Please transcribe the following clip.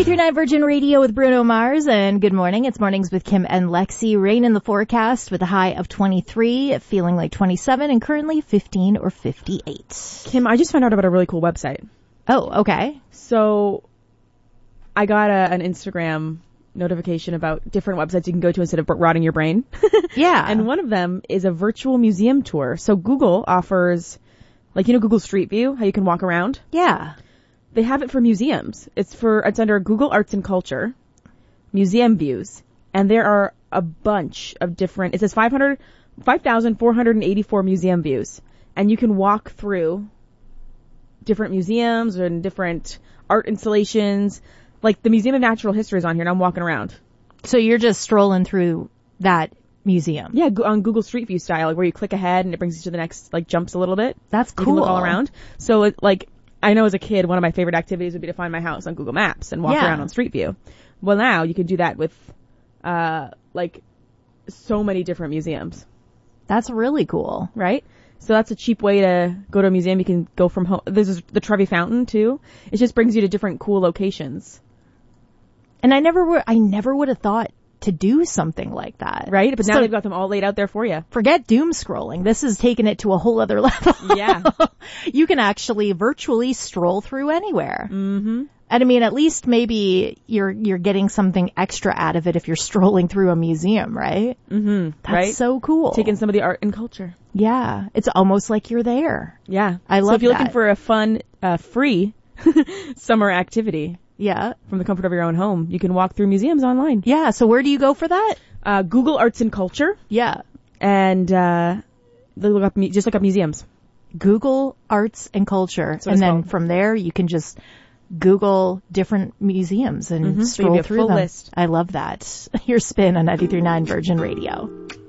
93.9 Virgin Radio with Bruno Mars, and good morning. It's Mornings with Kim and Lexi. Rain in the forecast with a high of 23, feeling like 27, and currently 15 or 58. Kim, I just found out about a really cool website. Oh, okay. So I got an Instagram notification about different websites you can go to instead of rotting your brain. Yeah. And one of them is a virtual museum tour. So Google offers, like, you know, Google Street View, how you can walk around? Yeah. They have it for museums. It's under Google Arts and Culture, museum views. And there are a bunch of different, it says 5,484 museum views. And you can walk through different museums and different art installations. Like the Museum of Natural History is on here and I'm walking around. So you're just strolling through that museum? Yeah, on Google Street View style, like where you click ahead and it brings you to the next, like jumps a little bit. That's cool. You can look all around. So I know as a kid, one of my favorite activities would be to find my house on Google Maps and walk around on Street View. Well, now you can do that with, so many different museums. That's really cool. Right? So that's a cheap way to go to a museum. You can go from home. This is the Trevi Fountain too. It just brings you to different cool locations. And I never would have thought to do something like that. Right? But now they've got them all laid out there for you. Forget doom scrolling. This is taking it to a whole other level. Yeah. You can actually virtually stroll through anywhere. Mm-hmm. And I mean, at least maybe you're getting something extra out of it if you're strolling through a museum, right? Mm-hmm. That's so cool. Taking some of the art and culture. Yeah. It's almost like you're there. Yeah. I love that. So if you're looking for a fun, free summer activity. Yeah. From the comfort of your own home, you can walk through museums online. Yeah. So where do you go for that? Google Arts and Culture. Yeah. And look up museums. Google Arts and Culture. And then from there, you can just Google different museums and stroll through them. List. I love that. Your spin on 93.9 Virgin Radio.